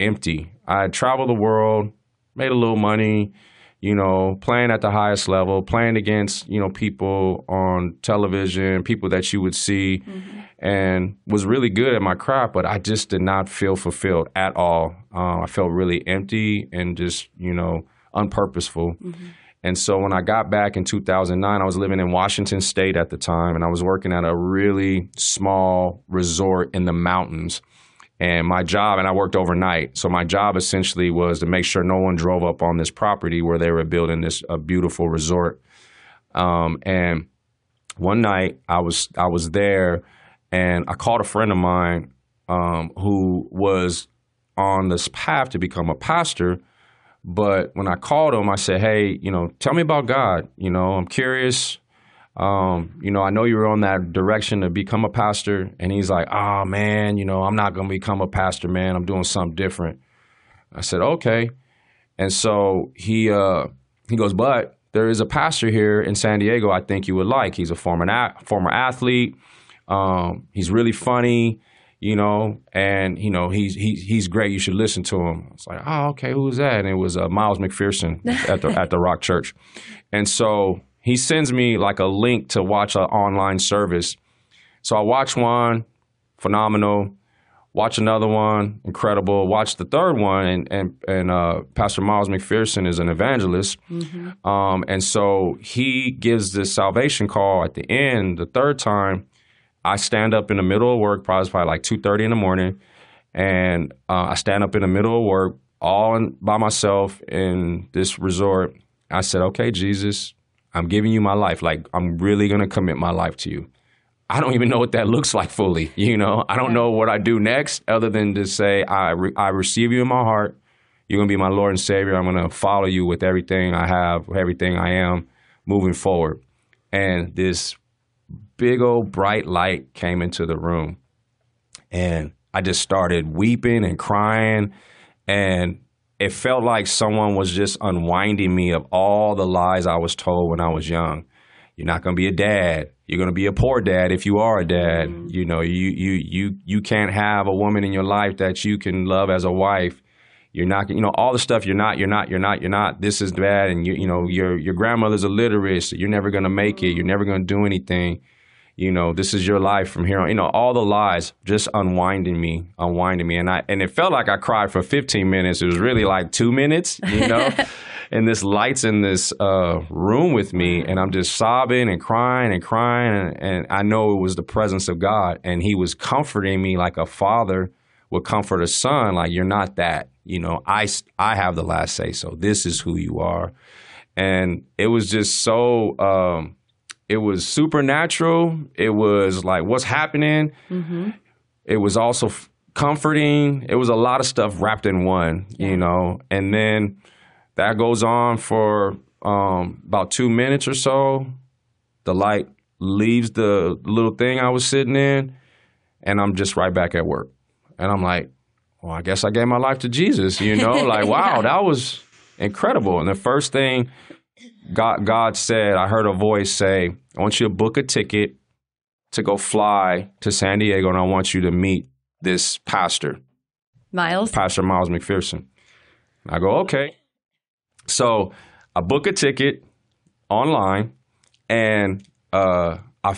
empty. I had traveled the world, made a little money, playing at the highest level, playing against, people on television, people that you would see, and was really good at my craft, but I just did not feel fulfilled at all. I felt really empty and just, unpurposeful. And so when I got back in 2009, I was living in Washington State at the time, and I was working at a really small resort in the mountains. And my job, and I worked overnight, so my job essentially was to make sure no one drove up on this property where they were building this beautiful resort. And one night I was there, and I called a friend of mine who was on this path to become a pastor. But when I called him, I said, hey, tell me about God. I'm curious. I know you were on that direction to become a pastor. And he's like, oh, man, I'm not going to become a pastor, man. I'm doing something different. I said, okay. And so he goes, but there is a pastor here in San Diego I think you would like. He's a former athlete. He's really funny. And he's great. You should listen to him. I was like, oh, okay, who's that? And it was Miles McPherson at the Rock Church. And so he sends me like a link to watch an online service. So I watched one, phenomenal. Watch another one, incredible. Watch the third one, and Pastor Miles McPherson is an evangelist. And so he gives this salvation call at the end, the third time. I stand up in the middle of work, probably like 2:30 in the morning, and I stand up in the middle of work by myself in this resort. I said, okay, Jesus, I'm giving you my life. Like, I'm really going to commit my life to you. I don't even know what that looks like fully, I don't know what I do next other than to say, I receive you in my heart. You're going to be my Lord and Savior. I'm going to follow you with everything I have, everything I am moving forward. And this big old bright light came into the room, and I just started weeping and crying, and it felt like someone was just unwinding me of all the lies I was told when I was young. You're not going to be a dad. You're going to be a poor dad if you are a dad. You can't have a woman in your life that you can love as a wife. You're not, all the stuff you're not. This is bad, and your grandmother's illiterate, so you're never going to make it. You're never going to do anything. This is your life from here on. All the lies just unwinding me. And it felt like I cried for 15 minutes. It was really like 2 minutes, and this light's in this room with me, and I'm just sobbing and crying. And I know it was the presence of God, and he was comforting me like a father would comfort a son. Like, you're not that, I have the last say. So this is who you are. And it was just so, it was supernatural. It was like, what's happening? It was also comforting. It was a lot of stuff wrapped in one, and then that goes on for about 2 minutes or so. The light leaves the little thing I was sitting in, and I'm just right back at work. And I'm like, well, I guess I gave my life to Jesus, like, wow, that was incredible. And the first thing God said, I heard a voice say, I want you to book a ticket to go fly to San Diego, and I want you to meet this pastor. Pastor Miles McPherson. I go, okay. So I book a ticket online, and I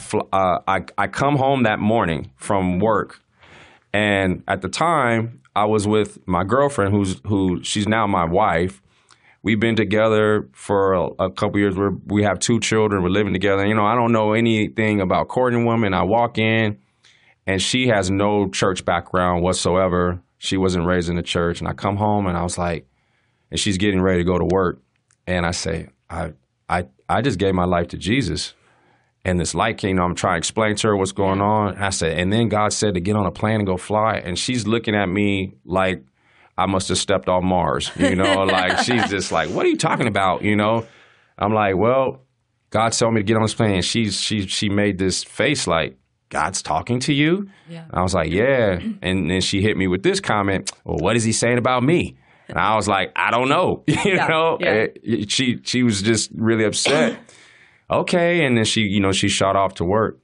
come home that morning from work. And at the time, I was with my girlfriend, she's now my wife. We've been together for a couple years. We have 2 children. We're living together. I don't know anything about courting women. I walk in, and she has no church background whatsoever. She wasn't raised in the church. And I come home, and I was like, and she's getting ready to go to work. And I say, I just gave my life to Jesus. And this light came, I'm trying to explain to her what's going on. And I said, and then God said to get on a plane and go fly. And she's looking at me like I must have stepped on Mars, like she's just like, what are you talking about? I'm like, well, God told me to get on this plane. And she made this face like, God's talking to you? Yeah. I was like, yeah. And then she hit me with this comment, well, what is he saying about me? And I was like, I don't know. Yeah. She was just really upset. Okay. And then she shot off to work.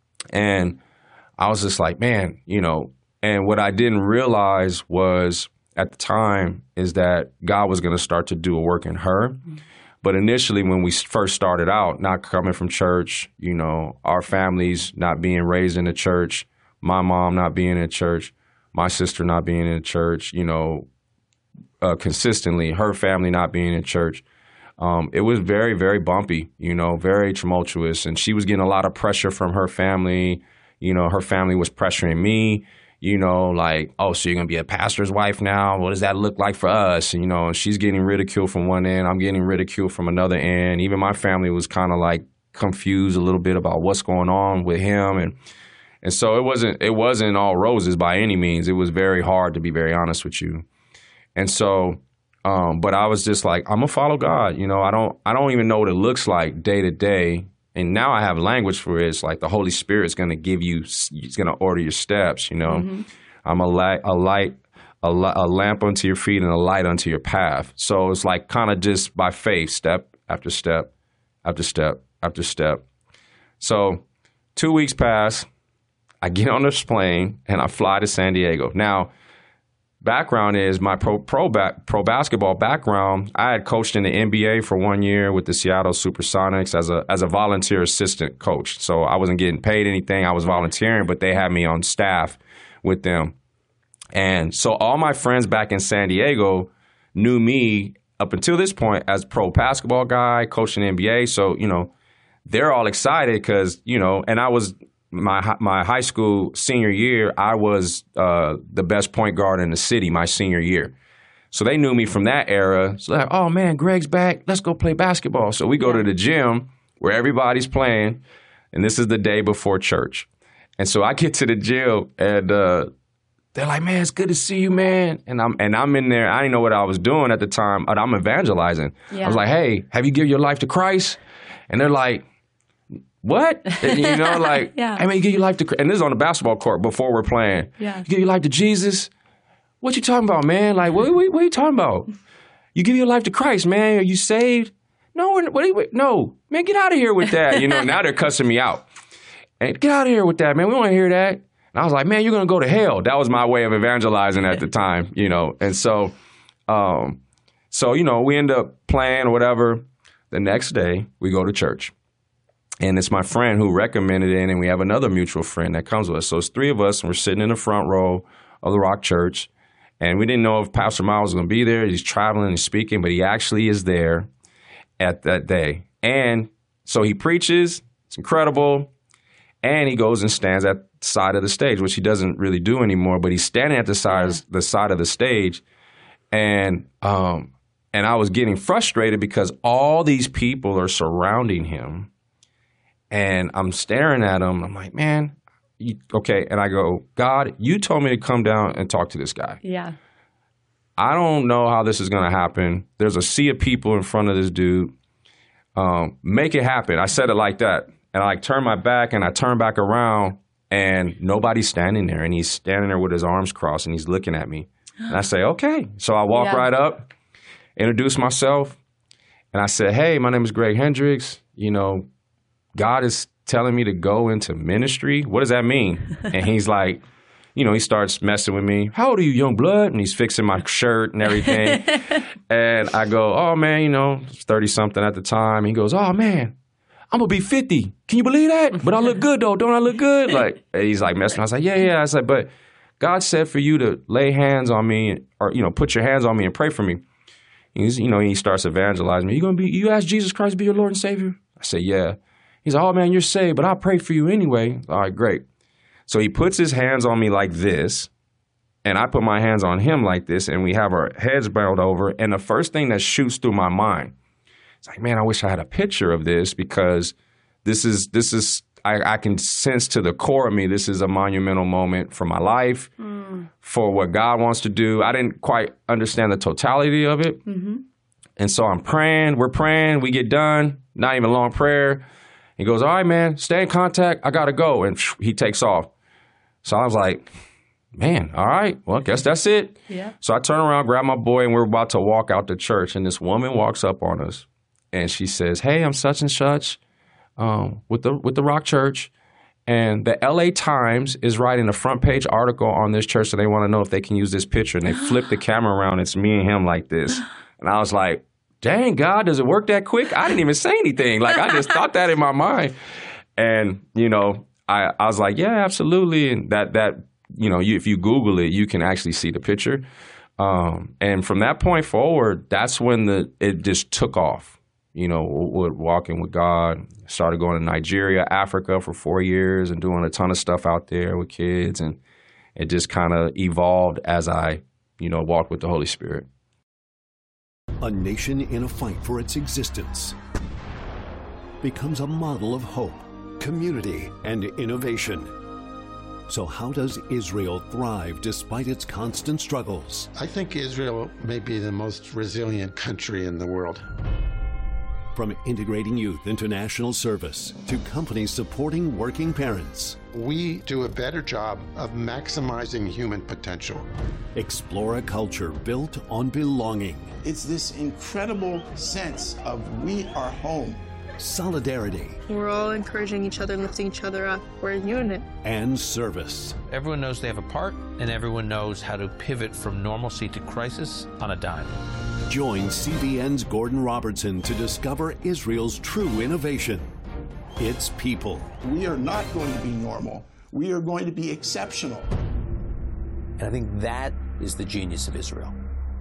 And I was just like, man, and what I didn't realize was at the time is that God was going to start to do a work in her. But initially, when we first started out, not coming from church, our families not being raised in the church, my mom not being in church, my sister not being in church, consistently, her family not being in church. It was very, very bumpy, very tumultuous. And she was getting a lot of pressure from her family. Her family was pressuring me, like, oh, so you're going to be a pastor's wife now? What does that look like for us? And she's getting ridiculed from one end. I'm getting ridiculed from another end. Even my family was kind of like confused a little bit about what's going on with him. And so it wasn't all roses by any means. It was very hard, to be very honest with you. And so, but I was just like, I'm gonna follow God. I don't even know what it looks like day to day. And now I have language for it. It's like the Holy Spirit's gonna He's gonna order your steps. Mm-hmm. I'm a lamp unto your feet and a light unto your path. So it's like kind of just by faith, step after step after step after step. So 2 weeks pass. I get on this plane and I fly to San Diego. Now, background is my pro basketball background. I had coached in the NBA for 1 year with the Seattle Supersonics as a volunteer assistant coach. So I wasn't getting paid anything. I was volunteering, but they had me on staff with them. And so all my friends back in San Diego knew me up until this point as pro basketball guy, coaching NBA. So, they're all excited because, and I was my high school senior year, I was the best point guard in the city my senior year. So they knew me from that era. So like, oh man, Greg's back. Let's go play basketball. So we go to the gym where everybody's playing, and this is the day before church. And so I get to the gym, and they're like, man, it's good to see you, man. And I'm in there. I didn't know what I was doing at the time, but I'm evangelizing. Yeah. I was like, hey, have you given your life to Christ? And they're like, what? And, hey man, you give your life to Christ. And this is on the basketball court before we're playing. Yeah. You give your life to Jesus? What you talking about, man? Like, what are you talking about? You give your life to Christ, man. Are you saved? No, no. Man, get out of here with that. Now they're cussing me out. And get out of here with that, man. We don't want to hear that. And I was like, man, you're going to go to hell. That was my way of evangelizing at the time, And so, we end up playing or whatever. The next day, we go to church. And it's my friend who recommended it, and we have another mutual friend that comes with us. So it's three of us, and we're sitting in the front row of the Rock Church. And we didn't know if Pastor Miles was going to be there. He's traveling and speaking, but he actually is there at that day. And so he preaches. It's incredible. And he goes and stands at the side of the stage, which he doesn't really do anymore, but he's standing at the side of the stage. And I was getting frustrated because all these people are surrounding him. And I'm staring at him. I'm like, man, okay. And I go, God, you told me to come down and talk to this guy. Yeah. I don't know how this is going to happen. There's a sea of people in front of this dude. Make it happen. I said it like that. And I turn my back and I turn back around and nobody's standing there. And he's standing there with his arms crossed and he's looking at me. And I say, okay. So I walk right up, introduce myself. And I said, hey, my name is Greg Hendricks. God is telling me to go into ministry. What does that mean? And he's like, he starts messing with me. How old are you, young blood? And he's fixing my shirt and everything. And I go, oh, man, 30-something at the time. He goes, oh, man, I'm going to be 50. Can you believe that? But I look good, though. Don't I look good? Like, and he's like messing. I was like, yeah. I said, but God said for you to lay hands on me or, put your hands on me and pray for me. He starts evangelizing me. You ask Jesus Christ to be your Lord and Savior? I said, yeah. He's like, oh, man, you're saved, but I'll pray for you anyway. All right, great. So he puts his hands on me like this, and I put my hands on him like this, and we have our heads bowed over. And the first thing that shoots through my mind, it's like, man, I wish I had a picture of this because this is I can sense to the core of me, this is a monumental moment for my life, for what God wants to do. I didn't quite understand the totality of it. Mm-hmm. And so I'm praying, we're praying, we get done, not even a long prayer. He goes, all right, man, stay in contact. I got to go. And he takes off. So I was like, man, all right, well, I guess that's it. Yeah. So I turn around, grab my boy, and we're about to walk out the church. And this woman walks up on us, and she says, hey, I'm such and such with the Rock Church. And the LA Times is writing a front page article on this church, so they want to know if they can use this picture. And they flip the camera around. It's me and him like this. And I was like, dang, God, does it work that quick? I didn't even say anything. Like, I just thought that in my mind. And, you know, I was like, yeah, absolutely. And that you know, if you Google it, you can actually see the picture. And from that point forward, that's when it just took off. You know, walking with God, started going to Nigeria, Africa for 4 years and doing a ton of stuff out there with kids. And it just kind of evolved as I, you know, walked with the Holy Spirit. A nation in a fight for its existence becomes a model of hope, community, and innovation. So how does Israel thrive despite its constant struggles? I think Israel may be the most resilient country in the world. From integrating youth into national service to companies supporting working parents. We do a better job of maximizing human potential. Explore a culture built on belonging. It's this incredible sense of we are home. Solidarity. We're all encouraging each other, lifting each other up. We're a unit. And service. Everyone knows they have a part, and everyone knows how to pivot from normalcy to crisis on a dime. Join CBN's Gordon Robertson to discover Israel's true innovation. Its people. We are not going to be normal. We are going to be exceptional. And I think that is the genius of Israel.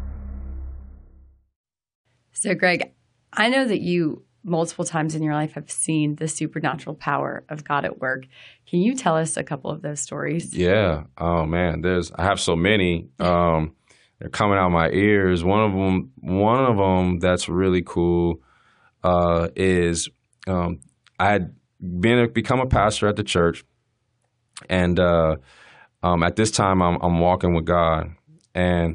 So, Greg, I know that you multiple times in your life have seen the supernatural power of God at work. Can you tell us a couple of those stories? Yeah. Oh man, I have so many. They're coming out my ears. One of them that's really cool is I had become a pastor at the church, and at this time I'm walking with God, and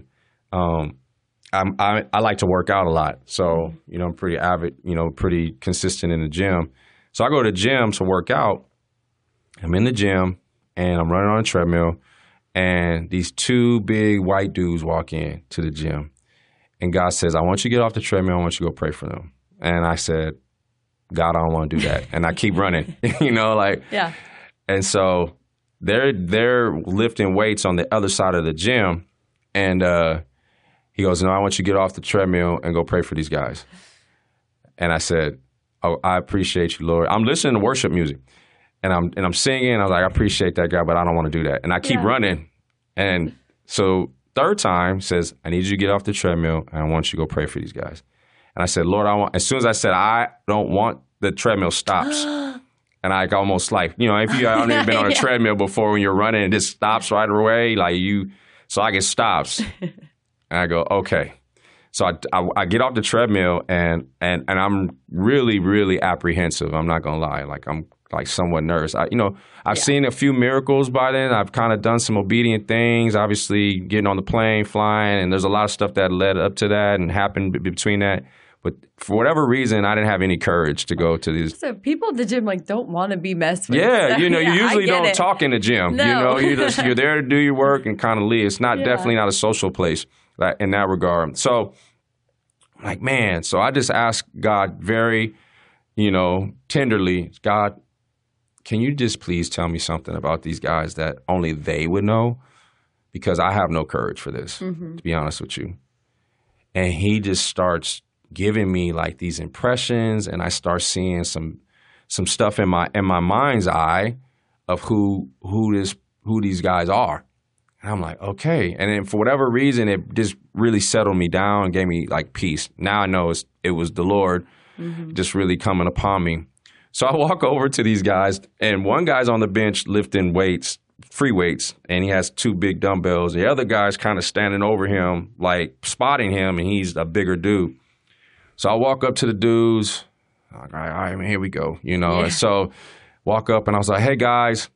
I like to work out a lot. So, you know, I'm pretty avid, you know, pretty consistent in the gym. So I go to the gym to work out. I'm in the gym and I'm running on a treadmill, and these two big white dudes walk in to the gym. And God says, I want you to get off the treadmill. I want you to go pray for them. And I said, God, I don't want to do that. And I keep running, you know, like, yeah. And so they're lifting weights on the other side of the gym. And he goes, no, I want you to get off the treadmill and go pray for these guys. And I said, oh, I appreciate you, Lord. I'm listening to worship music. And I'm singing. I was like, I appreciate that, God, but I don't want to do that. And I keep running. And so third time says, I need you to get off the treadmill and I want you to go pray for these guys. And I said, Lord, as soon as I said, I don't want, the treadmill stops. And I almost like, you know, if you haven't even been on a treadmill before, when you're running, it just stops right away. Like so I get stops. And I go, okay. So I get off the treadmill and I'm really, really apprehensive. I'm not going to lie. Like I'm like somewhat nervous. I've seen a few miracles by then. I've kind of done some obedient things, obviously getting on the plane, flying, and there's a lot of stuff that led up to that and happened between that. But for whatever reason, I didn't have any courage to go to these. So people at the gym like don't want to be messed with. Yeah, you usually don't talk in the gym. No. You're there to do your work and kind of leave. It's not definitely not a social place in that regard. So I'm like, man, so I just asked God very, tenderly, God, can you just please tell me something about these guys that only they would know? Because I have no courage for this, to be honest with you. And he just starts giving me like these impressions, and I start seeing some stuff in my mind's eye of who these guys are. And I'm like, okay. And then for whatever reason, it just really settled me down and gave me like peace. Now I know it was the Lord just really coming upon me. So I walk over to these guys, and one guy's on the bench lifting weights, free weights, and he has two big dumbbells. The other guy's kind of standing over him, like spotting him, and he's a bigger dude. So I walk up to the dudes. I'm like, all right, man, here we go. And so walk up, and I was like, hey, guys,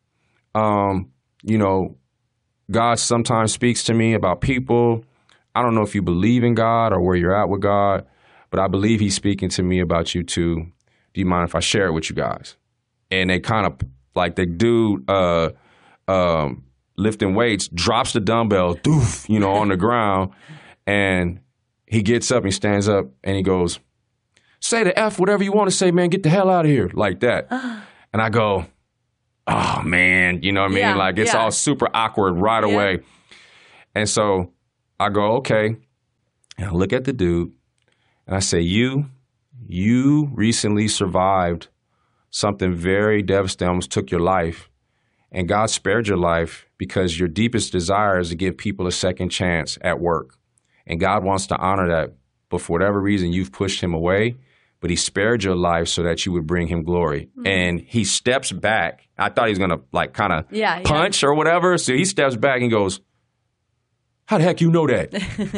God sometimes speaks to me about people. I don't know if you believe in God or where you're at with God, but I believe he's speaking to me about you too. Do you mind if I share it with you guys? And they kind of, like the dude lifting weights drops the dumbbell, doof, on the ground. And he gets up, he stands up, and he goes, say the F whatever you want to say, man, get the hell out of here, like that. And I go, oh man, you know what I mean? Yeah, Like it's all super awkward right away. And so I go, okay. And I look at the dude and I say, you recently survived something very devastating, almost took your life. And God spared your life because your deepest desire is to give people a second chance at work. And God wants to honor that. But for whatever reason, you've pushed him away. But he spared your life so that you would bring him glory. Mm-hmm. And he steps back. I thought he was going to like kind of punch or whatever. So he steps back and goes, how the heck you know that?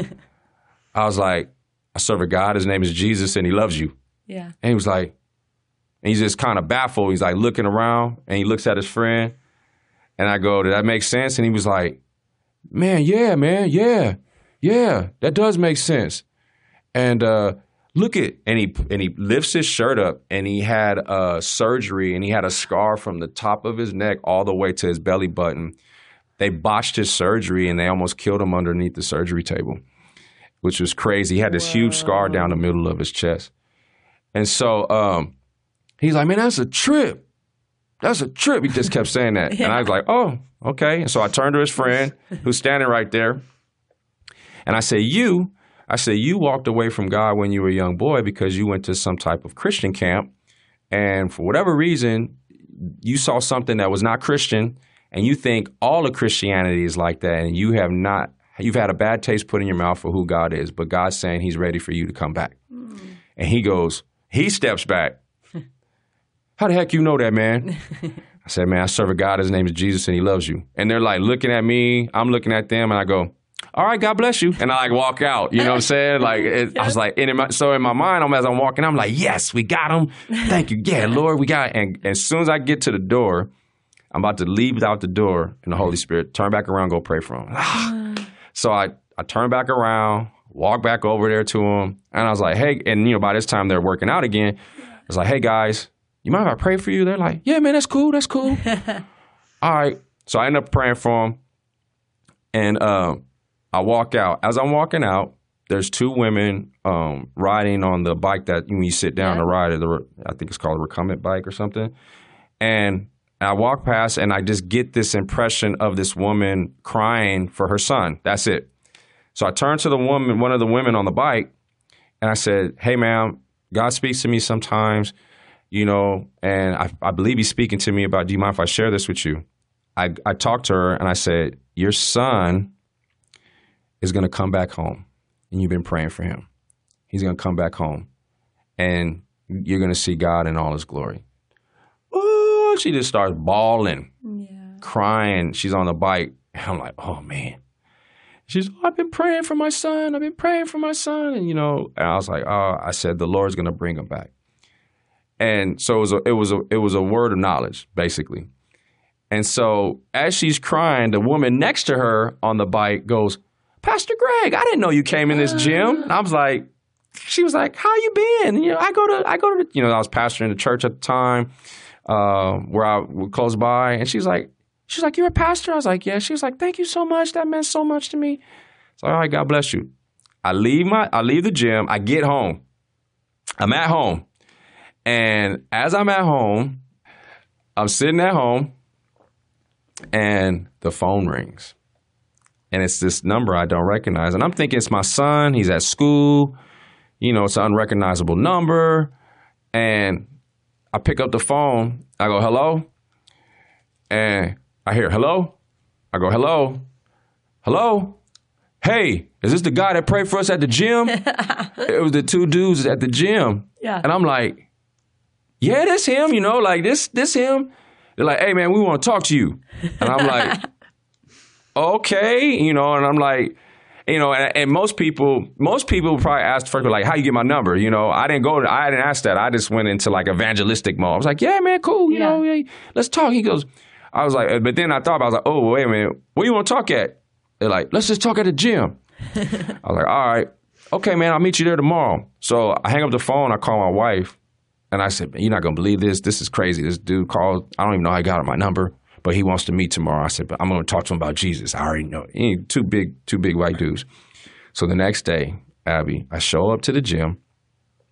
I was like, I serve a God. His name is Jesus and he loves you. Yeah. And he was like, and he's just kind of baffled. He's like looking around and he looks at his friend. And I go, did that make sense? And he was like, man, yeah, that does make sense. And look at, and he lifts his shirt up and he had surgery and he had a scar from the top of his neck all the way to his belly button. They botched his surgery and they almost killed him underneath the surgery table, which was crazy. He had this huge scar down the middle of his chest. And so he's like, man, that's a trip. That's a trip. He just kept saying that. And I was like, oh, okay. And so I turned to his friend who's standing right there. And I said, you walked away from God when you were a young boy because you went to some type of Christian camp. And for whatever reason, you saw something that was not Christian and you think all of Christianity is like that. And you've had a bad taste put in your mouth for who God is. But God's saying he's ready for you to come back. And he steps back. How the heck you know that, man? I said, man, I serve a God. His name is Jesus and he loves you. And they're like looking at me. I'm looking at them and I go, all right, God bless you. And I like walk out. You know what I'm saying? Like I was like, in my mind, as I'm walking, I'm like, yes, we got him. Thank you. Yeah, Lord, we got it. And as soon as I get to the door, I'm about to leave out the door and the Holy Spirit, turn back around, go pray for him. So I turn back around, walk back over there to him. And I was like, hey, and by this time they're working out again. I was like, hey guys, you mind if I pray for you? They're like, yeah, man, that's cool. All right. So I end up praying for him. And I walk out. As I'm walking out, there's two women riding on the bike that when you sit down to ride, I think it's called a recumbent bike or something. And I walk past and I just get this impression of this woman crying for her son. That's it. So I turned to one of the women on the bike, and I said, hey, ma'am, God speaks to me sometimes, and I believe he's speaking to me about, do you mind if I share this with you? I talked to her and I said, your son is going to come back home, and you've been praying for him. He's going to come back home, and you're going to see God in all his glory. Oh, she just starts bawling, crying. She's on the bike. And I'm like, oh, man. She's, I've been praying for my son. And, and I was like, oh, I said, the Lord's going to bring him back. And so it was a word of knowledge, basically. And so as she's crying, the woman next to her on the bike goes, Pastor Greg, I didn't know you came in this gym. And I was like, she was like, how you been? And, I go to, I was pastoring the church at the time where I was close by. And she's like, you're a pastor? I was like, yeah. She was like, thank you so much. That meant so much to me. So, all right, God bless you. I leave the gym. I get home. I'm at home. And as I'm at home, I'm sitting at home and the phone rings. And it's this number I don't recognize. And I'm thinking it's my son. He's at school. It's an unrecognizable number. And I pick up the phone. I go, hello? And I hear, hello? I go, hello? Hello? Hey, is this the guy that prayed for us at the gym? It was the two dudes at the gym. Yeah. And I'm like, yeah, that's him, this him. They're like, hey, man, we want to talk to you. And I'm like, okay, and I'm like, and most people probably ask first, like, how you get my number? I didn't ask that. I just went into like evangelistic mode. I was like, yeah, man, cool. Let's talk. He goes, I was like, but then I was like, oh, wait a minute. Where you want to talk at? They're like, let's just talk at the gym. I was like, all right. Okay, man, I'll meet you there tomorrow. So I hang up the phone. I call my wife. And I said, man, you're not going to believe this. This is crazy. This dude called. I don't even know how he got my number, but he wants to meet tomorrow. I said, but I'm going to talk to him about Jesus. I already know. Two big white dudes. So the next day, Abby, I show up to the gym,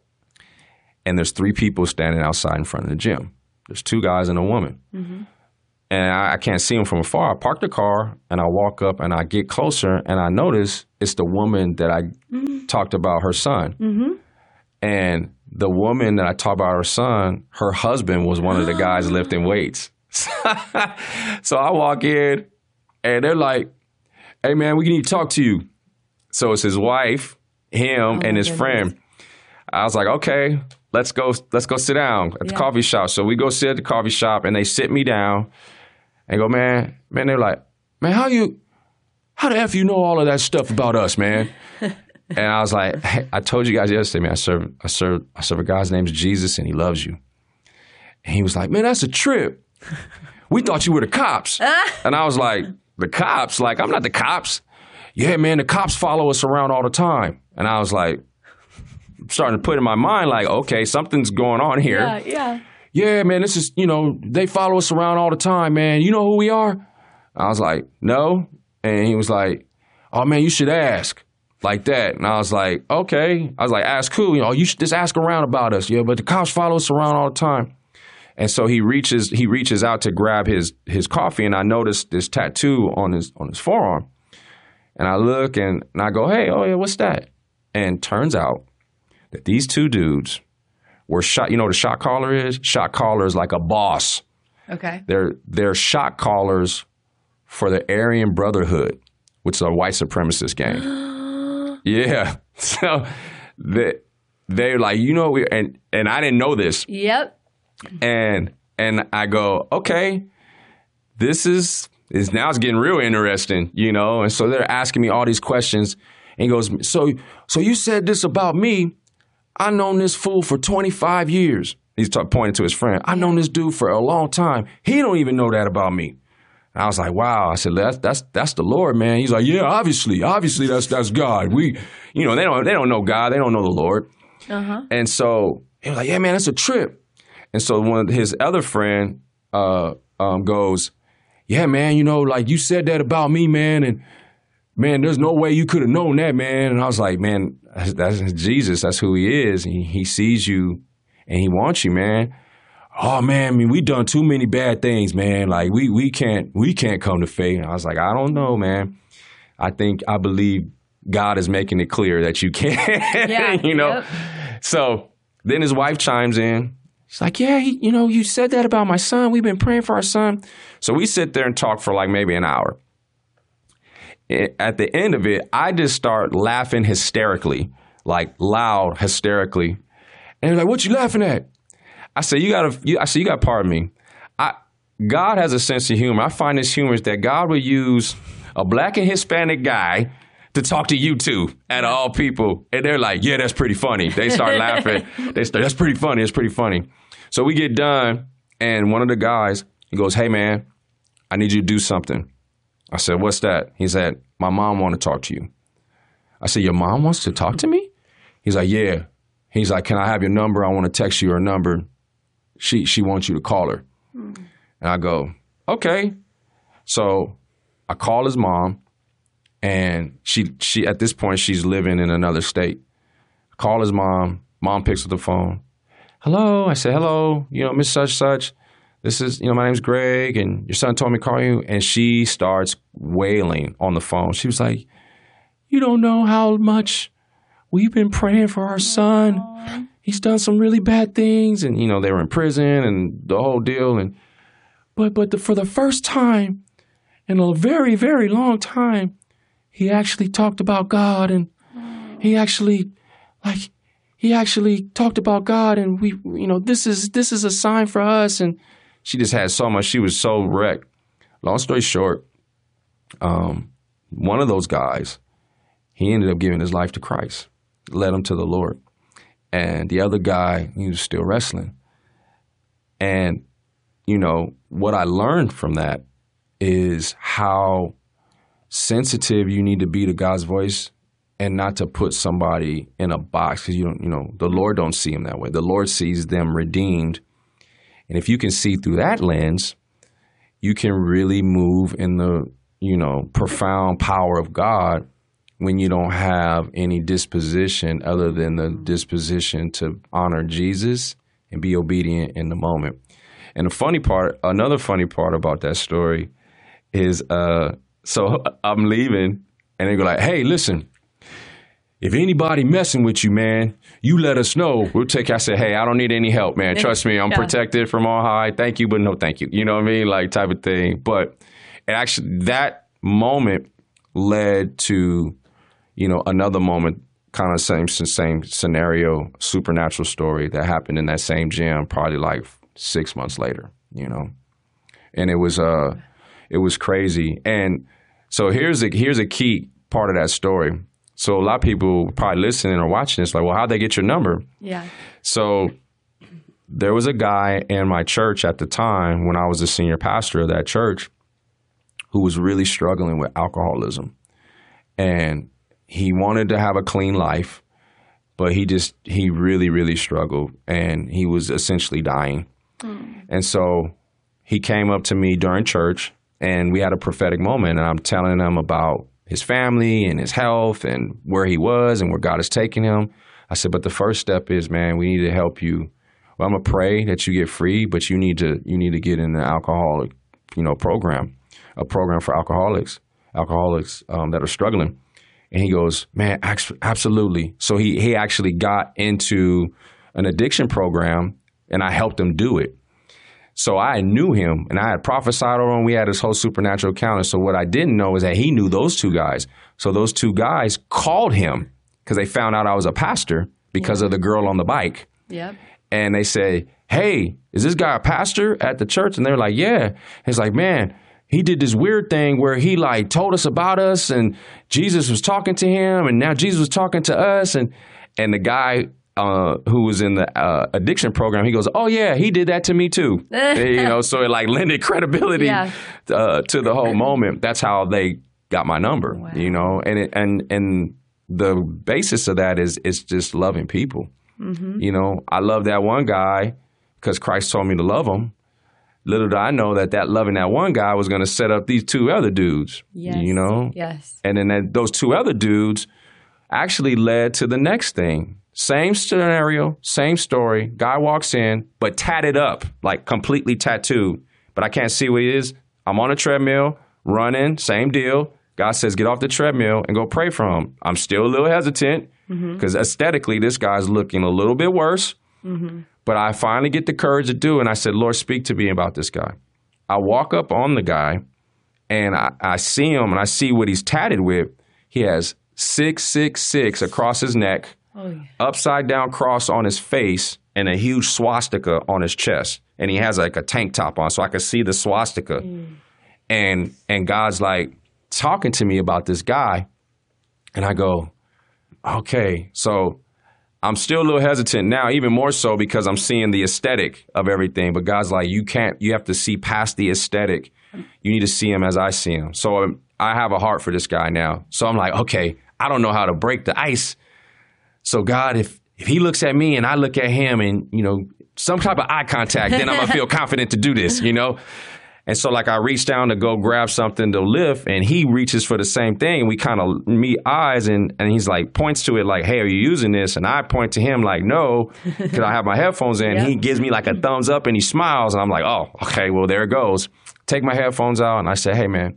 and there's 3 people standing outside in front of the gym. There's 2 guys and a woman. Mm-hmm. and I can't see him from afar. I park the car and I walk up and I get closer and I notice it's the woman that I talked about her son. Mm-hmm. And the woman that I talked about her son, her husband was one of the guys lifting weights. So I walk in and they're like, hey man, we need to talk to you. So it's his wife, him, and his friend. I was like, okay, let's go sit down at the coffee shop. So we go sit at the coffee shop and they sit me down and go, man, they're like, man, how the F you know all of that stuff about us, man? And I was like, hey, I told you guys yesterday, man, I serve a guy's name's Jesus and he loves you. And he was like, man, that's a trip. We thought you were the cops. And I was like, the cops? Like, I'm not the cops. Yeah, man, the cops follow us around all the time. And I was like, starting to put in my mind, like, okay, something's going on here. Yeah, man, this is, they follow us around all the time, man. You know who we are? I was like, no. And he was like, oh, man, you should ask. Like that. And I was like, okay. I was like, ask who? You should just ask around about us. Yeah, but the cops follow us around all the time. And so he reaches out to grab his coffee, and I noticed this tattoo on his forearm. And I look and I go, hey, oh yeah, what's that? And turns out that these two dudes were shot. You know what a shot caller is? Shot caller is like a boss. Okay. They're shot callers for the Aryan Brotherhood, which is a white supremacist gang. Yeah. So they're like, and I didn't know this. Yep. And I go, okay, this is now it's getting real interesting, And so they're asking me all these questions. And he goes, so you said this about me. I've known this fool for 25 years. He's pointing to his friend. I've known this dude for a long time. He don't even know that about me. And I was like, wow. I said, that's the Lord, man. He's like, yeah, obviously that's God. They don't know God. They don't know the Lord. Uh-huh. And so he was like, yeah, man, that's a trip. And so one of his other friend goes, yeah, man, like you said that about me, man. And man, there's no way you could have known that, man. And I was like, man, that's Jesus. That's who he is. He sees you and he wants you, man. Oh man, I mean, we done too many bad things, man. Like we can't come to faith. And I was like, I don't know, man. I believe God is making it clear that you can. Yeah, Yep. So then his wife chimes in. She's like, yeah, you said that about my son. We've been praying for our son. So we sit there and talk for like maybe an hour. At the end of it, I just start laughing hysterically, like loud, hysterically. And they're like, what you laughing at? I said, you got to pardon me. God has a sense of humor. I find this humorous that God would use a black and Hispanic guy to talk to you two out of all people. And they're like, yeah, that's pretty funny. They start laughing. That's pretty funny. It's pretty funny. So we get done, and one of the guys, he goes, hey, man, I need you to do something. I said, what's that? He said, my mom want to talk to you. I said, your mom wants to talk to me? He's like, yeah. He's like, can I have your number? I want to text you her number. She wants you to call her. And I go, okay. So I call his mom, and she at this point, she's living in another state. I call his mom. Mom picks up the phone. Hello. I say, hello, Miss Such Such. This is, my name's Greg, and your son told me to call you. And she starts wailing on the phone. She was like, you don't know how much we've been praying for our son. He's done some really bad things. And, they were in prison and the whole deal. But for the first time in a very, very long time, he actually talked about God, and he actually talked about God, and we, this is a sign for us. And she just had so much. She was so wrecked. Long story short, one of those guys, he ended up giving his life to Christ, led him to the Lord. And the other guy, he was still wrestling. And, what I learned from that is how sensitive you need to be to God's voice, and not to put somebody in a box, because the Lord don't see them that way. The Lord sees them redeemed. And if you can see through that lens, you can really move in the, profound power of God when you don't have any disposition other than the disposition to honor Jesus and be obedient in the moment. And another funny part about that story is, so I'm leaving, and they go like, hey, listen, if anybody messing with you, man, you let us know. We'll take. I said, hey, I don't need any help, man. Trust me, I'm protected from on high. Thank you, but no thank you. You know what I mean? Like type of thing. But it actually, that moment led to, another moment, kind of same scenario, supernatural story that happened in that same gym probably like 6 months later, And it was crazy. And so here's a key part of that story. So a lot of people probably listening or watching this like, well, how'd they get your number? Yeah. So there was a guy in my church at the time when I was the senior pastor of that church who was really struggling with alcoholism. And he wanted to have a clean life, but he really, really struggled, and he was essentially dying. And so he came up to me during church, and we had a prophetic moment, and I'm telling him about his family and his health and where he was and where God is taking him. I said, but the first step is, man, we need to help you. Well, I'm going to pray that you get free, but you need to get in the alcoholic, program, a program for alcoholics that are struggling. And he goes, man, absolutely. So he actually got into an addiction program, and I helped him do it. So I knew him, and I had prophesied over him. We had this whole supernatural encounter. So what I didn't know is that he knew those two guys. So those two guys called him because they found out I was a pastor because of the girl on the bike. Yep. And they say, hey, is this guy a pastor at the church? And they're like, yeah. He's like, man, he did this weird thing where he like told us about us, and Jesus was talking to him, and now Jesus was talking to us. And the guy who was in the addiction program, he goes, oh yeah, he did that to me too. So it like lended credibility to the whole moment. That's how they got my number. Wow. And the basis of that is just loving people. Mm-hmm. I love that one guy because Christ told me to love him. Little did I know that loving that one guy was going to set up these two other dudes. Yes. Yes. And then those two other dudes actually led to the next thing. Same scenario, same story. Guy walks in, but tatted up, like completely tattooed. But I can't see what he is. I'm on a treadmill, running, same deal. God says, get off the treadmill and go pray for him. I'm still a little hesitant because aesthetically, this guy's looking a little bit worse. Mm-hmm. But I finally get the courage to do it. And I said, Lord, speak to me about this guy. I walk up on the guy, and I see him, and I see what he's tatted with. He has 666 across his neck. Oh, yeah. Upside down cross on his face, and a huge swastika on his chest. And he has like a tank top on, so I could see the swastika. And God's like talking to me about this guy. And I go, okay. So I'm still a little hesitant now, even more so because I'm seeing the aesthetic of everything. But God's like, you have to see past the aesthetic. You need to see him as I see him. So I have a heart for this guy now. So I'm like, okay, I don't know how to break the ice. So God, if he looks at me and I look at him and, some type of eye contact, then I'm going to feel confident to do this, And so like I reach down to go grab something to lift, and he reaches for the same thing. We kind of meet eyes, and he's like points to it like, hey, are you using this? And I point to him like, no, because I have my headphones in. Yep. He gives me like a thumbs up and he smiles. And I'm like, oh, okay, well, there it goes. Take my headphones out. And I said, hey, man,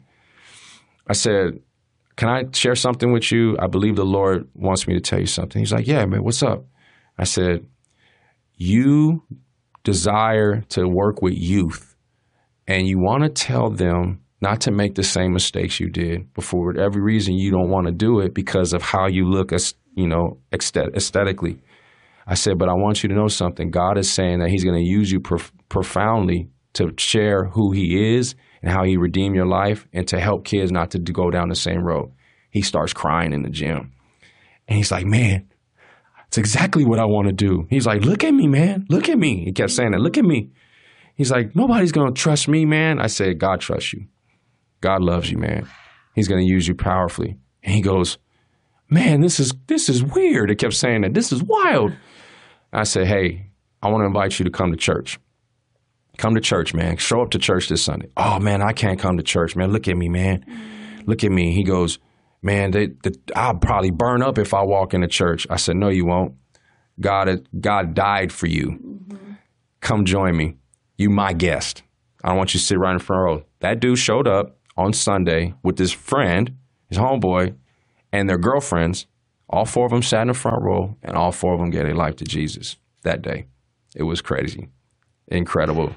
can I share something with you? I believe the Lord wants me to tell you something. He's like, yeah, man, what's up? I said, you desire to work with youth, and you want to tell them not to make the same mistakes you did, but for whatever reason you don't want to do it because of how you look, aesthetically. I said, but I want you to know something. God is saying that he's going to use you profoundly to share who he is and how he redeemed your life, and to help kids not to go down the same road. He starts crying in the gym. And he's like, man, it's exactly what I want to do. He's like, look at me, man. Look at me. He kept saying that. Look at me. He's like, nobody's going to trust me, man. I said, God trusts you. God loves you, man. He's going to use you powerfully. And he goes, man, this is weird. He kept saying that. This is wild. I said, hey, I want to invite you to come to church. Come to church, man. Show up to church this Sunday. Oh, man, I can't come to church, man. Look at me, man. Look at me. He goes, man, I'll probably burn up if I walk into church. I said, no, you won't. God died for you. Mm-hmm. Come join me. You my guest. I don't want you to sit right in front row. That dude showed up on Sunday with his friend, his homeboy, and their girlfriends. All 4 of them sat in the front row, and all 4 of them gave their life to Jesus that day. It was crazy. Incredible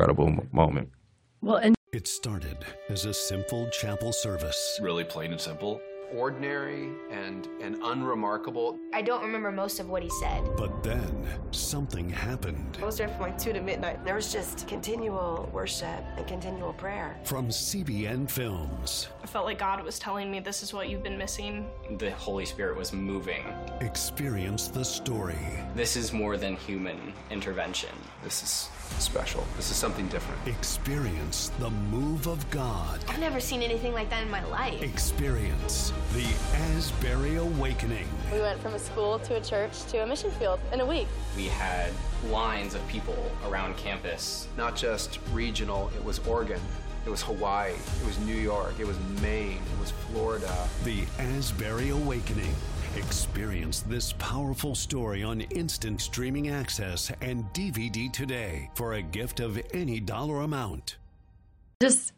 moment. Well, and It started as a simple chapel service. Really plain and simple. Ordinary and unremarkable. I don't remember most of what he said. But then something happened. I was there from like 2 to midnight. There was just continual worship and continual prayer. From CBN Films. I felt like God was telling me, this is what you've been missing. The Holy Spirit was moving. Experience the story. This is more than human intervention. This is special. This is something different. Experience the move of God. I've never seen anything like that in my life. Experience the Asbury Awakening. We went from a school to a church to a mission field in a week. We had lines of people around campus. Not just regional, it was Oregon. It was Hawaii. It was New York. It was Maine. It was Florida. The Asbury Awakening. Experience this powerful story on instant streaming access and DVD today for a gift of any dollar amount. just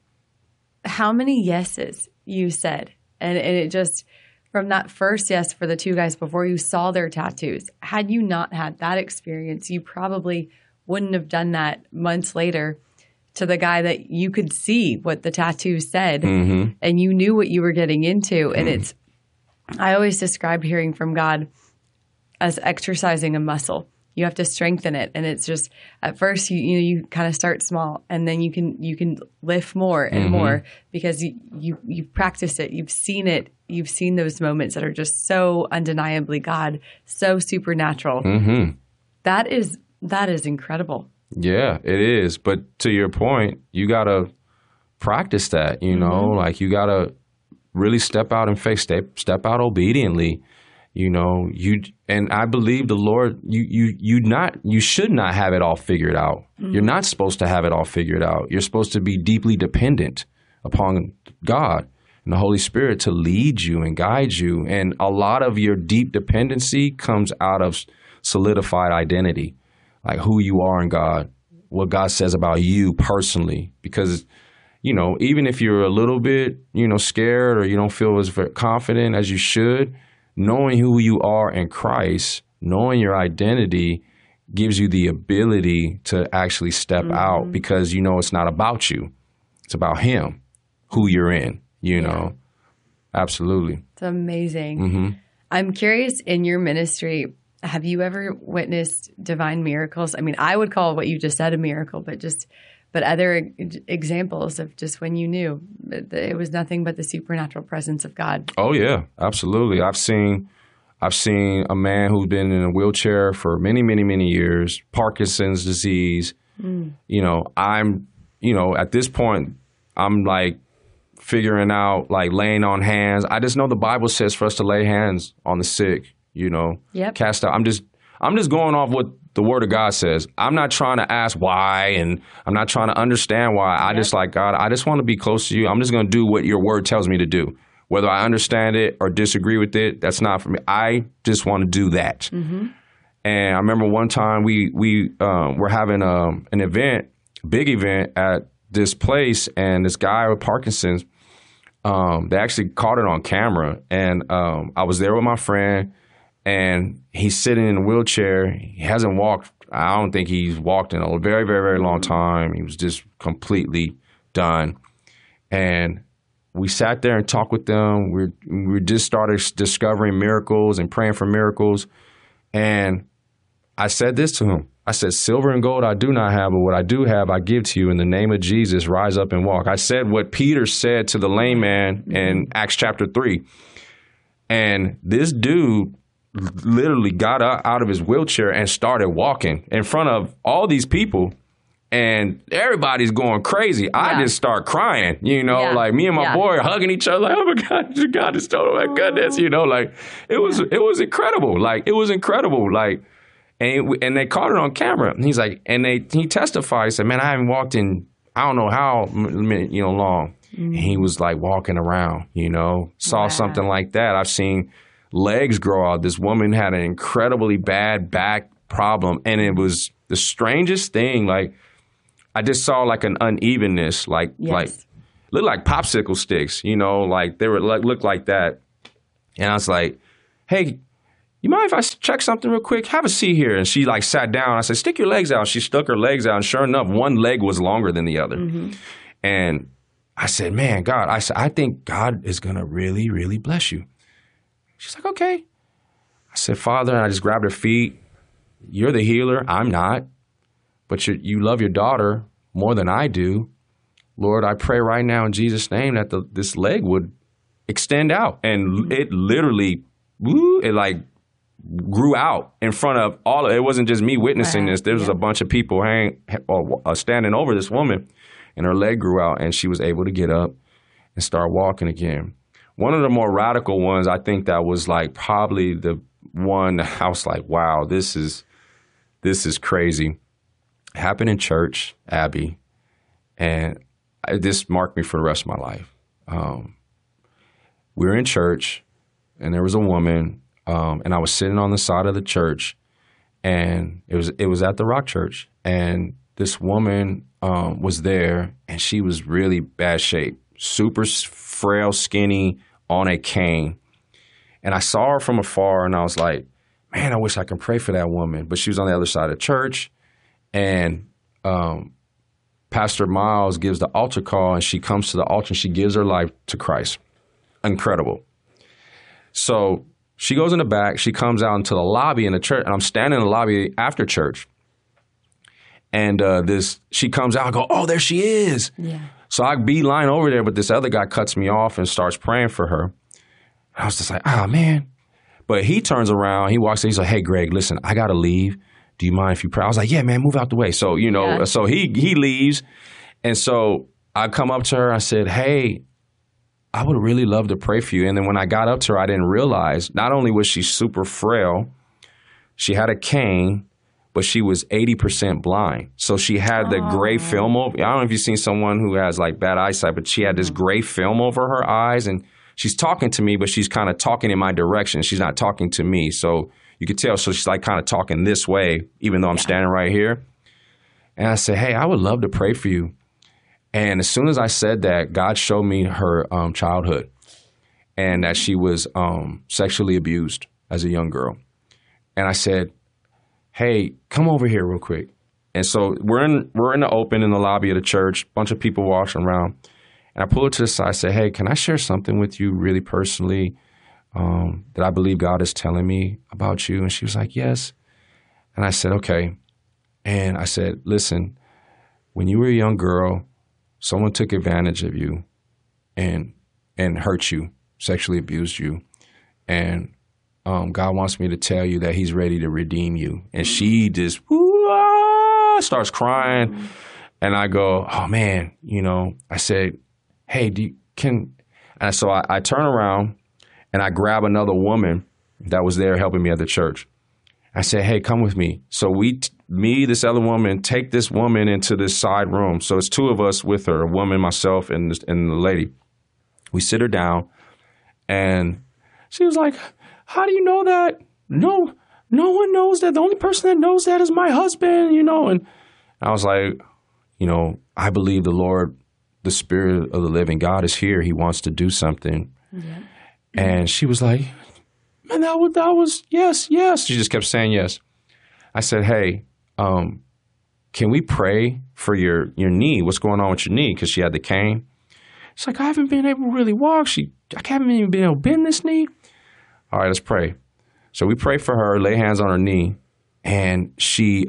how many yeses you said. And it just, from that first yes for the 2 guys before you saw their tattoos, had you not had that experience, you probably wouldn't have done that months later to the guy that you could see what the tattoo said and you knew what you were getting into. And I always described hearing from God as exercising a muscle. You have to strengthen it, and it's just at first you kind of start small, and then you can lift more and more because you practice it, you've seen it, you've seen those moments that are just so undeniably God, so supernatural. That is incredible. Yeah, it is. But to your point, you gotta practice that. You know, like you gotta really step out in faith, step out obediently. You know, and I believe the Lord, you should not have it all figured out. You're not supposed to have it all figured out. You're supposed to be deeply dependent upon God and the Holy Spirit to lead you and guide you. And a lot of your deep dependency comes out of solidified identity, like who you are in God, what God says about you personally. Because, you know, even if you're a little bit, scared or you don't feel as confident as you should, knowing who you are in Christ, knowing your identity gives you the ability to actually step out because it's not about you. It's about Him, who you're in, know. Absolutely. It's amazing. I'm curious, in your ministry, have you ever witnessed divine miracles? I mean, I would call what you just said a miracle, but other examples of just when you knew it was nothing but the supernatural presence of God. Oh yeah, absolutely. I've seen a man who's been in a wheelchair for many, many, many years, Parkinson's disease. I'm, at this point, I'm like figuring out like laying on hands. I just know the Bible says for us to lay hands on the sick, cast out. I'm just going off what the Word of God says. I'm not trying to ask why, and I'm not trying to understand why. I just like, God, I just want to be close to you. I'm just going to do what your Word tells me to do. Whether I understand it or disagree with it, that's not for me. I just want to do that. And I remember one time we were having an event, big event at this place, and this guy with Parkinson's, they actually caught it on camera. And I was there with my friend, and he's sitting in a wheelchair. He hasn't walked. I don't think he's walked in a very, very, very long time. He was just completely done. And we sat there and talked with them. We just started discovering miracles and praying for miracles. And I said this to him. I said, silver and gold I do not have, but what I do have I give to you. In the name of Jesus, rise up and walk. I said what Peter said to the lame man in Acts chapter 3. And this dude literally got out of his wheelchair and started walking in front of all these people, and everybody's going crazy. I just start crying, like me and my boy are hugging each other like, oh my God, God is so, oh my goodness, like it was incredible. Like it was incredible. Like, and they caught it on camera. And he's like, he testified, he said, man, I haven't walked in, I don't know how, long. And he was like walking around, saw something like that. I've seen legs grow out. This woman had an incredibly bad back problem, and it was the strangest thing. Like, I just saw like an unevenness, like looked like popsicle sticks, you know, like they were looked like that. And I was like, hey, you mind if I check something real quick? Have a seat here. And she like sat down. I said, stick your legs out. She stuck her legs out. And sure enough, one leg was longer than the other. And I said, man, God, I think God is going to really, really bless you. She's like, okay. I said, Father, and I just grabbed her feet. You're the healer. I'm not. But you love your daughter more than I do. Lord, I pray right now in Jesus' name that this leg would extend out. And it literally, it like grew out in front of all of it. It wasn't just me witnessing this. There was a bunch of people standing over this woman, and her leg grew out, and she was able to get up and start walking again. One of the more radical ones, I think that was like probably the one I was like, wow, this is crazy. Happened in church, Abby, and this marked me for the rest of my life. We were in church, and there was a woman, and I was sitting on the side of the church, and it was at the Rock Church, and this woman was there, and she was really bad shape, super frail, skinny, on a cane. And I saw her from afar, and I was like, man, I wish I could pray for that woman. But she was on the other side of the church, and Pastor Miles gives the altar call, and she comes to the altar, and she gives her life to Christ. Incredible. So she goes in the back. She comes out into the lobby in the church, and I'm standing in the lobby after church. And she comes out. I go, oh, there she is. Yeah. So I beeline over there, but this other guy cuts me off and starts praying for her. I was just like, oh, man. But he turns around. He walks in. He's like, hey, Greg, listen, I got to leave. Do you mind if you pray? I was like, yeah, man, move out the way. So, you know, so he leaves. And so I come up to her. I said, hey, I would really love to pray for you. And then when I got up to her, I didn't realize not only was she super frail, she had a cane, but she was 80% blind. So she had the gray film over. I don't know if you've seen someone who has like bad eyesight, but she had this gray film over her eyes. And she's talking to me, but she's kind of talking in my direction. She's not talking to me. So you could tell. So she's like kind of talking this way, even though I'm standing right here. And I said, hey, I would love to pray for you. And as soon as I said that, God showed me her childhood and that she was sexually abused as a young girl. And I said, hey, come over here real quick. And so we're in the open in the lobby of the church, bunch of people walking around. And I pull her to the side. I say, hey, can I share something with you really personally that I believe God is telling me about you? And she was like, yes. And I said, okay. And I said, listen, when you were a young girl, someone took advantage of you and hurt you, sexually abused you. And God wants me to tell you that he's ready to redeem you. And she just starts crying. And I go, oh, man, you know, I said, hey, and so I turn around and I grab another woman that was there helping me at the church. I said, hey, come with me. So this other woman, take this woman into this side room. So it's two of us with her, a woman, myself, and the lady. We sit her down, and she was like, how do you know that? No one knows that. The only person that knows that is my husband, you know. And I was like, you know, I believe the Lord, the Spirit of the living God is here. He wants to do something. Yeah. And she was like, man, that was, yes. She just kept saying yes. I said, hey, can we pray for your knee? What's going on with your knee? Because she had the cane. She's like, I haven't been able to really walk. I haven't even been able to bend this knee. All right, let's pray. So we pray for her, lay hands on her knee, and she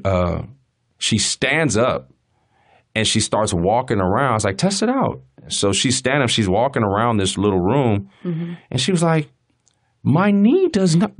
stands up and she starts walking around. I was like, test it out. So she's standing up, she's walking around this little room, and she was like, my knee does not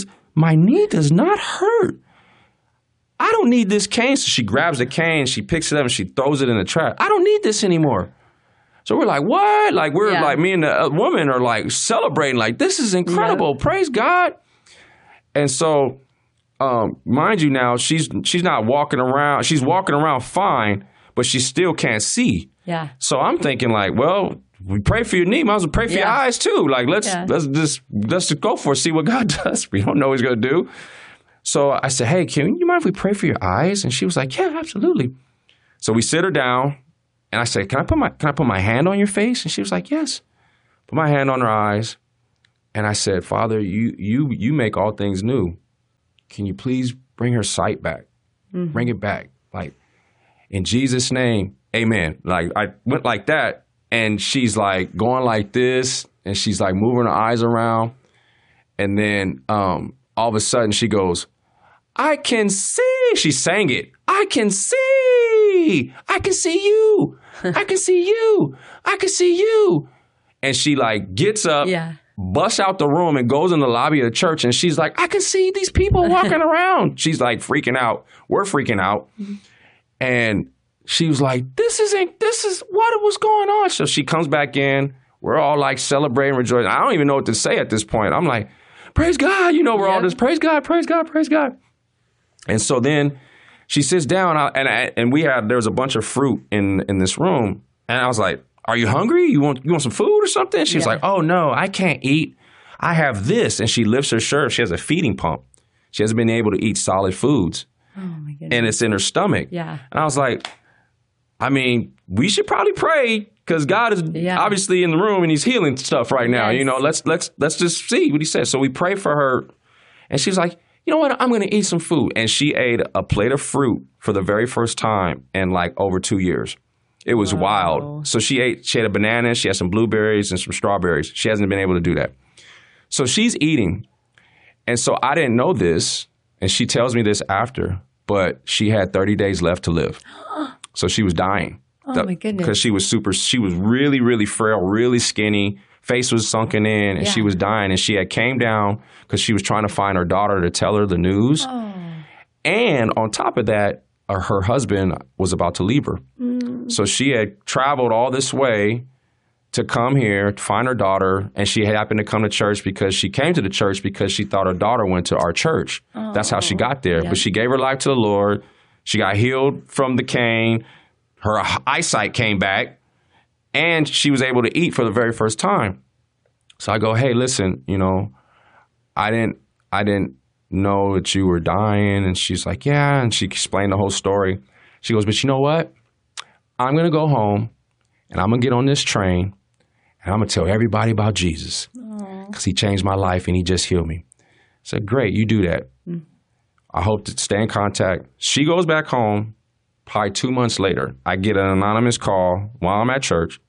hurt. I don't need this cane. So she grabs the cane, she picks it up, and she throws it in the trash. I don't need this anymore. So we're like, what? Like, we're like, me and the woman are like celebrating, like, this is incredible. Yeah. Praise God. And so, mind you now, she's not walking around. She's walking around fine, but she still can't see. Yeah. So I'm thinking like, well, we pray for your knee. Might as well pray for your eyes too. Like, let's just go for it. See what God does. We don't know what he's going to do. So I said, hey, can you mind if we pray for your eyes? And she was like, yeah, absolutely. So we sit her down, and I said, can I put my hand on your face? And she was like, yes. Put my hand on her eyes, and I said, Father, you make all things new. Can you please bring her sight back? Mm-hmm. Bring it back. Like, in Jesus' name, amen. Like, I went like that, and she's like going like this, and she's like moving her eyes around. And then all of a sudden she goes, I can see. She sang it. I can see. I can see you. I can see you. I can see you. And she like gets up, busts out the room and goes in the lobby of the church. And she's like, I can see these people walking around. She's like freaking out. We're freaking out. Mm-hmm. And she was like, this is what was going on. So she comes back in. We're all like celebrating, rejoicing. I don't even know what to say at this point. I'm like, praise God. You know, we're all just praise God, praise God, praise God. And so then she sits down and there was a bunch of fruit in this room. And I was like, are you hungry? You want some food or something? She's like, oh no, I can't eat. I have this. And she lifts her shirt. She has a feeding pump. She hasn't been able to eat solid foods. Oh my goodness. And it's in her stomach. Yeah. And I was like, I mean, we should probably pray because God is obviously in the room and he's healing stuff right now. Yes. You know, let's just see what he says. So we pray for her. And she's like, you know what? I'm going to eat some food. And she ate a plate of fruit for the very first time in like over 2 years. It was wild. So she had a banana, she had some blueberries and some strawberries. She hasn't been able to do that. So she's eating. And so I didn't know this. And she tells me this after, but she had 30 days left to live. So she was dying. Oh my goodness. Because she was really, really frail, really skinny. Face was sunken in and she was dying. And she had came down because she was trying to find her daughter to tell her the news. Oh. And on top of that, her husband was about to leave her. Mm. So she had traveled all this way to come here to find her daughter. And she happened to come to church because she came to the church because she thought her daughter went to our church. Oh. That's how she got there. Yeah. But she gave her life to the Lord. She got healed from the cane. Her eyesight came back. And she was able to eat for the very first time. So I go, hey, listen, you know, I didn't know that you were dying. And she's like, yeah. And she explained the whole story. She goes, but you know what? I'm going to go home and I'm going to get on this train and I'm going to tell everybody about Jesus because he changed my life and he just healed me. I said, great, you do that. Mm. I hope to stay in contact. She goes back home. Probably 2 months later, I get an anonymous call while I'm at church.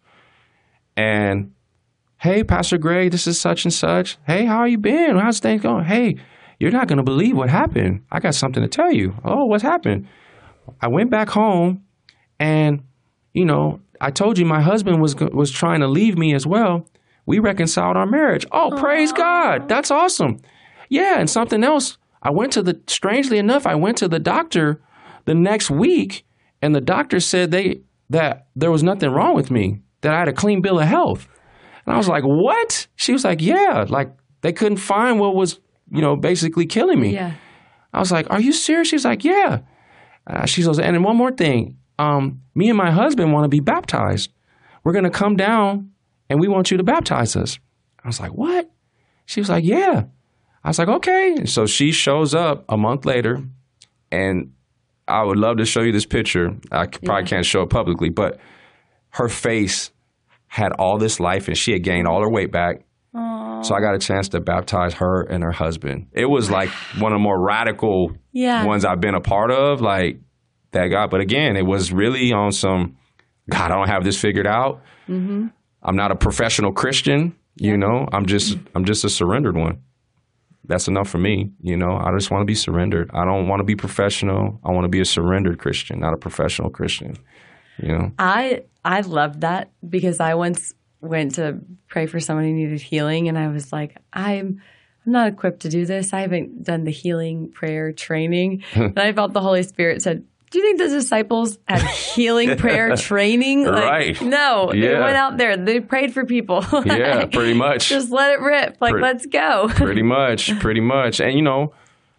And, hey, Pastor Greg, this is such and such. Hey, how you been? How's things going? Hey, you're not going to believe what happened. I got something to tell you. Oh, what's happened? I went back home and, you know, I told you my husband was trying to leave me as well. We reconciled our marriage. Oh, praise God. That's awesome. Yeah, and something else. Strangely enough, I went to the doctor the next week. And the doctor said that there was nothing wrong with me, that I had a clean bill of health. And I was like, what? She was like, yeah, like they couldn't find what was, you know, basically killing me. Yeah. I was like, are you serious? She was like, yeah. She goes, and then one more thing. Me and my husband want to be baptized. We're going to come down and we want you to baptize us. I was like, what? She was like, yeah. I was like, okay. And so she shows up a month later and I would love to show you this picture. I probably can't show it publicly, but her face had all this life and she had gained all her weight back. Aww. So I got a chance to baptize her and her husband. It was like one of the more radical ones I've been a part of, like that guy. But again, it was really on some, God, I don't have this figured out. Mm-hmm. I'm not a professional Christian, you know. I'm just a surrendered one. That's enough for me, you know. I just want to be surrendered. I don't want to be professional. I want to be a surrendered Christian, not a professional Christian, you know. I loved that because I once went to pray for someone who needed healing, and I was like, I'm not equipped to do this. I haven't done the healing prayer training. And I felt the Holy Spirit said, do you think the disciples had healing prayer training? Like, right. No, they went out there. They prayed for people. Yeah, pretty much. Just let it rip. Like, let's go. Pretty much. And, you know,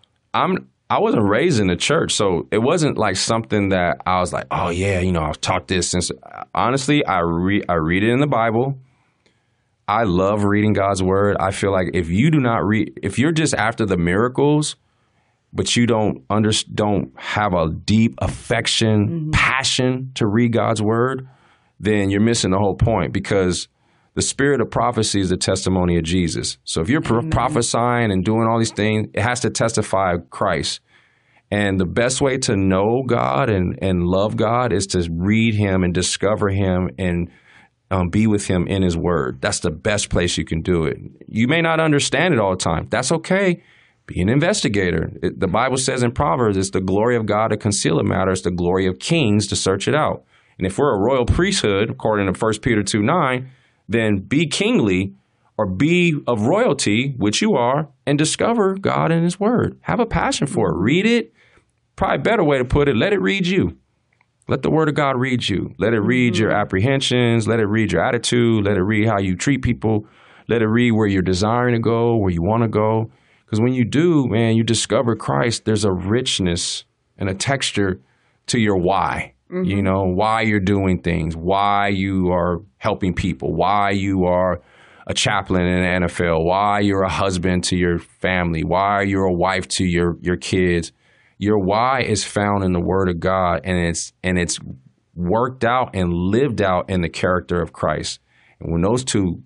I wasn't raised in the church, so it wasn't like something that I was like, oh, yeah, you know, I've taught this since. Honestly, I read it in the Bible. I love reading God's word. I feel like if you do not read, if you're just after the miracles, but you don't have a deep affection, passion to read God's word, then you're missing the whole point, because the spirit of prophecy is the testimony of Jesus. So if you're prophesying and doing all these things, it has to testify of Christ. And the best way to know God and love God is to read him and discover him and be with him in his word. That's the best place you can do it. You may not understand it all the time. That's okay. Be an investigator. The Bible says in Proverbs, it's the glory of God to conceal a matter. It's the glory of kings to search it out. And if we're a royal priesthood, according to 1 Peter 2:9, then be kingly or be of royalty, which you are, and discover God and his word. Have a passion for it. Read it. Probably a better way to put it, let it read you. Let the word of God read you. Let it read your apprehensions. Let it read your attitude. Let it read how you treat people. Let it read where you're desiring to go, where you want to go. Because when you do, man, you discover Christ, there's a richness and a texture to your why. You know, why you're doing things, why you are helping people, why you are a chaplain in the NFL, why you're a husband to your family, why you're a wife to your kids. Your why is found in the Word of God, and it's worked out and lived out in the character of Christ. And when those two,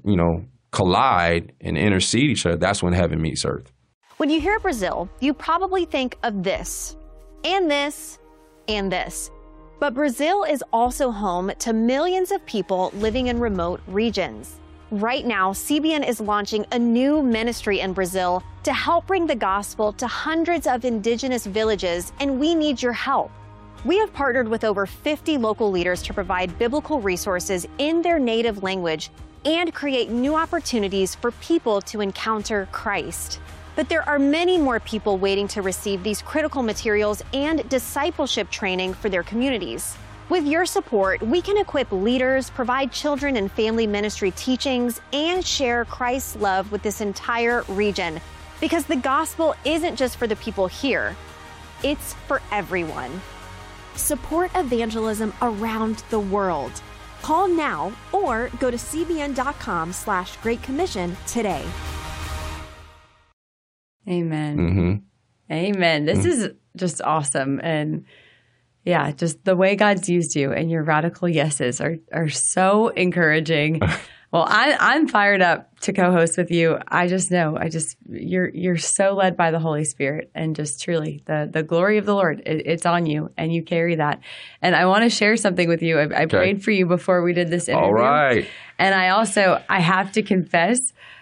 collide and intercede each other, that's when heaven meets earth. When you hear Brazil, you probably think of this, and this, and this. But Brazil is also home to millions of people living in remote regions. Right now, CBN is launching a new ministry in Brazil to help bring the gospel to hundreds of indigenous villages, and we need your help. We have partnered with over 50 local leaders to provide biblical resources in their native language and create new opportunities for people to encounter Christ. But there are many more people waiting to receive these critical materials and discipleship training for their communities. With your support, we can equip leaders, provide children and family ministry teachings, and share Christ's love with this entire region. Because the gospel isn't just for the people here, it's for everyone. Support evangelism around the world. Call now or go to cbn.com/Great Commission today. Amen. Amen. This is just awesome. And yeah, just the way God's used you and your radical yeses are so encouraging. Well, I'm fired up to co-host with you. I just know, you're so led by the Holy Spirit, and just truly the glory of the Lord, it's on you, and you carry that. And I want to share something with you. I prayed for you before we did this interview. All right. And I have to confess,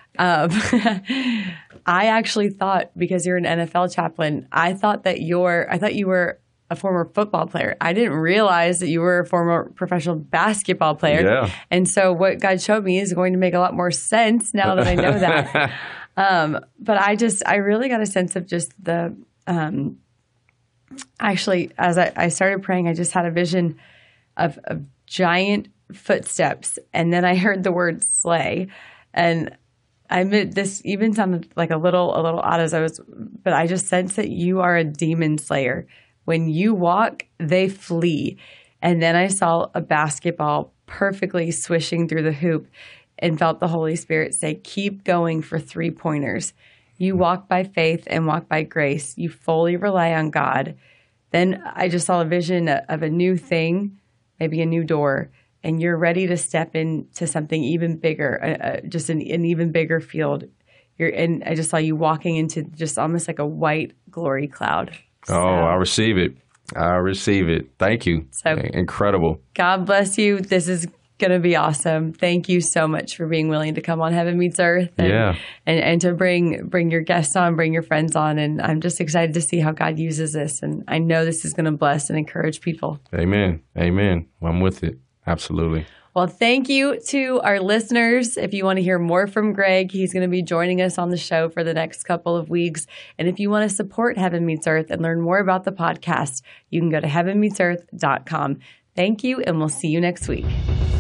I actually thought, because you're an NFL chaplain, I thought you were a former football player. I didn't realize that you were a former professional basketball player. Yeah. And so what God showed me is going to make a lot more sense now that I know that. But I really got a sense of just the, actually, as I started praying, I just had a vision of giant footsteps. And then I heard the word slay. And I admit this even sounded like a little odd but I just sense that you are a demon slayer. When you walk, they flee. And then I saw a basketball perfectly swishing through the hoop and felt the Holy Spirit say, keep going for 3-pointers. You walk by faith and walk by grace. You fully rely on God. Then I just saw a vision of a new thing, maybe a new door, and you're ready to step into something even bigger, just an even bigger field. And I just saw you walking into just almost like a white glory cloud. So, I receive it. Thank you. So incredible. God bless you. This is going to be awesome. Thank you so much for being willing to come on Heaven Meets Earth and to bring your guests on, bring your friends on. And I'm just excited to see how God uses this. And I know this is going to bless and encourage people. Amen. I'm with it. Absolutely. Well, thank you to our listeners. If you want to hear more from Greg, he's going to be joining us on the show for the next couple of weeks. And if you want to support Heaven Meets Earth and learn more about the podcast, you can go to heavenmeetsearth.com. Thank you, and we'll see you next week.